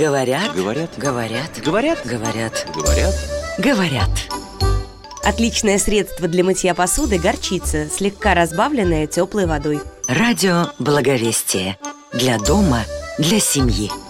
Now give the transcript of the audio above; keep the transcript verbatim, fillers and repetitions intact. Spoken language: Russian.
Говорят, Говорят, говорят, говорят, говорят, говорят. говорят. Отличное средство для мытья посуды – горчица, слегка разбавленная теплой водой. Радио Благовестие. Для дома, для семьи.